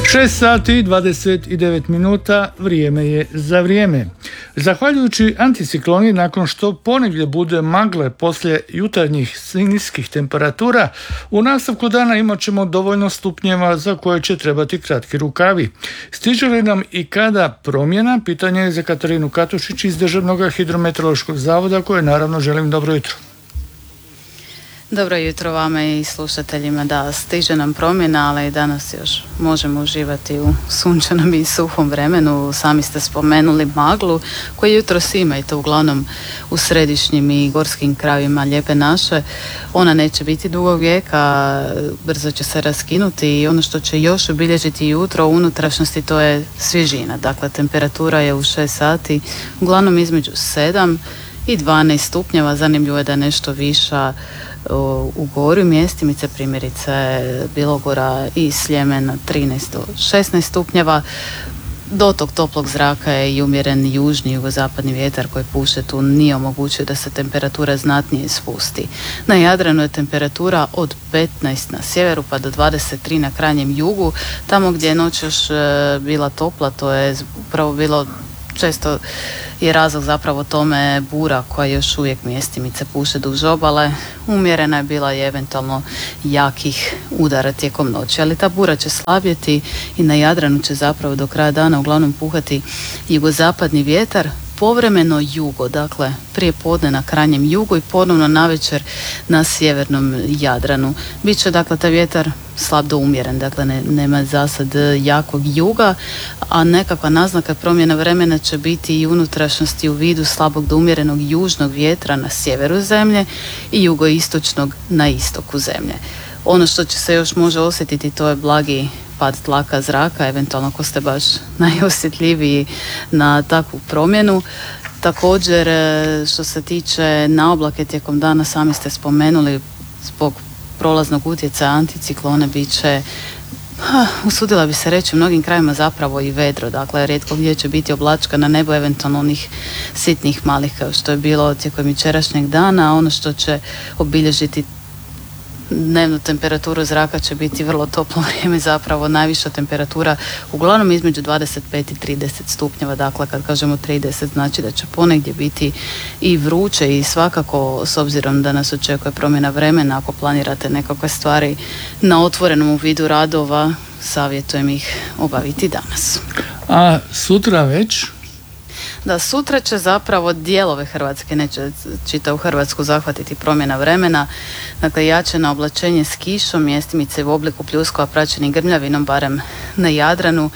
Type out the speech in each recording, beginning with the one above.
6 sati i 29 minuta, vrijeme je za vrijeme. Zahvaljujući anticikloni, nakon što ponegdje bude magle poslije jutarnjih niskih temperatura, u nastavku dana imat ćemo dovoljno stupnjeva za koje će trebati kratki rukavi. Stiže li nam i kada promjena? Pitanje je za Katarinu Katušić iz Državnog hidrometeorološkog zavoda, koje naravno želim dobro jutro. Dobro jutro vama i slušateljima. Da, stiže nam promjena, ali i danas još možemo uživati u sunčanom i suhom vremenu. Sami ste spomenuli maglu koju jutros ima i to uglavnom u središnjim i gorskim krajevima Lijepe naše. Ona neće biti dugog vijeka, brzo će se raskinuti i ono što će još obilježiti jutro u unutrašnjosti, to je svježina. Dakle, temperatura je u 6 sati uglavnom između 7 i 12 stupnjeva. Zanimljivo je da je nešto viša u Gorju, mjestimice, primjerice Bilogora i Sljemena 13 do 16 stupnjeva. Dotok toplog zraka je i umjeren južni jugozapadni vjetar koji puše tu nije omogućio da se temperatura znatnije spusti. Na Jadranu je temperatura od 15 na sjeveru pa do 23 na krajnjem jugu. Tamo gdje je noć još bila topla, to je upravo bilo često je razlog zapravo tome bura koja još uvijek mjestimice puše duž obale. Umjerena je bila i eventualno jakih udara tijekom noći, ali ta bura će slabjeti i na Jadranu će zapravo do kraja dana uglavnom puhati jugozapadni vjetar, povremeno jugo, dakle prije podne na krajnjem jugu i ponovno navečer na sjevernom Jadranu. Biće dakle taj vjetar slab do umjeren, dakle nema zasad jakog juga, a nekakva naznaka promjena vremena će biti i unutrašnjosti u vidu slabog do umjerenog južnog vjetra na sjeveru zemlje i jugoistočnog na istoku zemlje. Ono što će se još može osjetiti, to je blagi pad tlaka zraka, eventualno ako ste baš najosjetljiviji na takvu promjenu. Također, što se tiče na oblake tijekom dana, sami ste spomenuli, zbog prolaznog utjecaja anticiklone bit će, usudila bi se reći, u mnogim krajima zapravo i vedro, dakle rijetko gdje će biti oblačka na nebo, eventualno onih sitnih malih kao što je bilo tijekom jučerašnjeg dana. Ono što će obilježiti dnevnu temperaturu zraka će biti vrlo toplo vrijeme, zapravo najviša temperatura uglavnom između 25 i 30 stupnjeva, dakle kad kažemo 30 znači da će ponegdje biti i vruće i svakako s obzirom da nas očekuje promjena vremena, ako planirate nekakve stvari na otvorenom u vidu radova, savjetujem ih obaviti danas. A sutra već? Da, sutra će zapravo dijelove Hrvatske, neće čitavu Hrvatsku zahvatiti promjena vremena. Dakle, jačeno oblačenje s kišom, mjestimice u obliku pljuskova praćeni grmljavinom, barem na Jadranu,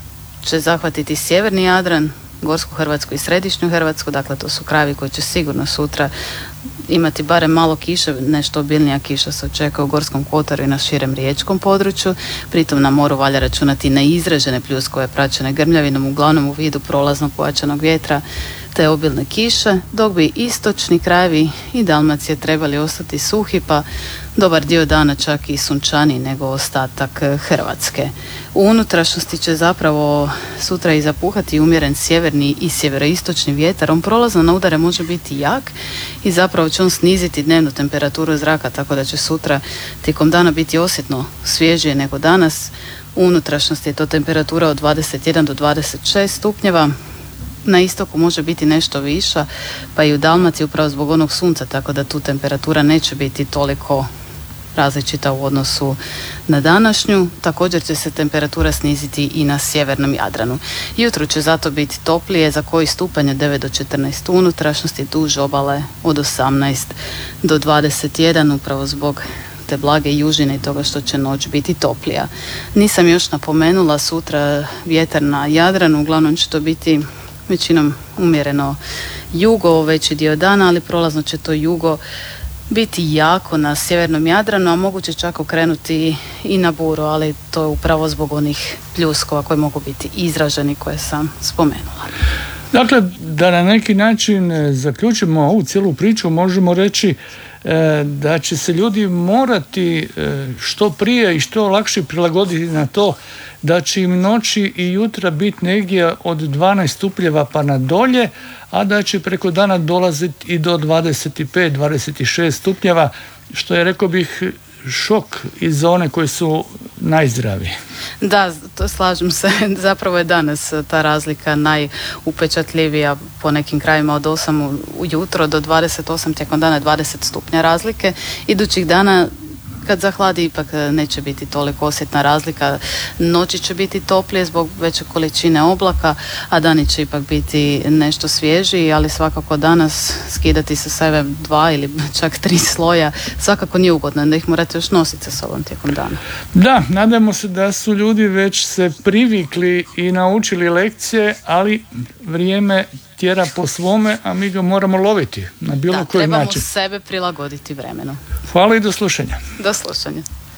će zahvatiti sjeverni Jadran, Gorsku Hrvatsku i središnju Hrvatsku. Dakle, to su krajevi koji će sigurno sutra imati barem malo kiše, nešto obilnija kiša se očekuje u Gorskom kotaru i na širem riječkom području. Pritom na moru valja računati na izražene pljuskove praćene grmljavinom, uglavnom u vidu prolaznog pojačanog vjetra te obilne kiše, dok bi istočni krajevi i Dalmacije trebali ostati suhi, pa dobar dio dana čak i sunčaniji nego ostatak Hrvatske. U unutrašnjosti će zapravo sutra i zapuhati umjeren sjeverni i sjeveroistočni vjetar. On prolazno na udare može biti jak i zapravo će on sniziti dnevnu temperaturu zraka, tako da će sutra tijekom dana biti osjetno svježije nego danas. U unutrašnjosti je to temperatura od 21 do 26 stupnjeva. Na istoku može biti nešto viša, pa i u Dalmaciji upravo zbog onog sunca, tako da tu temperatura neće biti toliko različita u odnosu na današnju. Također će se temperatura sniziti i na sjevernom Jadranu. Jutro će zato biti toplije, za koji stupanj od 9 do 14 u unutrašnjosti, duž obale od 18 do 21, upravo zbog te blage južine i toga što će noć biti toplija. Nisam još napomenula, sutra vjetar na Jadranu, uglavnom će to biti većinom umjereno jugo veći dio dana, ali prolazno će to jugo biti jako na sjevernom Jadranu, a moguće čak okrenuti i na buru, ali to je upravo zbog onih pljuskova koji mogu biti izraženi koje sam spomenula. Dakle, da na neki način zaključimo ovu cijelu priču, možemo reći da će se ljudi morati što prije i što lakše prilagoditi na to da će im noći i jutra biti negdje od 12 stupnjeva pa na dolje, a da će preko dana dolaziti i do 25-26 stupnjeva, što je, rekao bih, šok i za one koji su najzdraviji. Da, to slažem se. Zapravo je danas ta razlika najupečatljivija po nekim krajima od 8 ujutro do 28 tijekom dana 20 stupnja razlike. Idućih dana kad zahladi ipak neće biti toliko osjetna razlika. Noći će biti toplije zbog veće količine oblaka, a dani će ipak biti nešto svježiji, ali svakako danas skidati sa sebe 2 ili čak 3 sloja svakako nije ugodno, da ih morate još nositi sa sobom tijekom dana. Da, nadamo se da su ljudi već se privikli i naučili lekcije, ali vrijeme tjera po svome, a mi ga moramo loviti na bilo koji način. Trebamo sebe prilagoditi vremenu. Hvala i do slušanja. Do slušanja.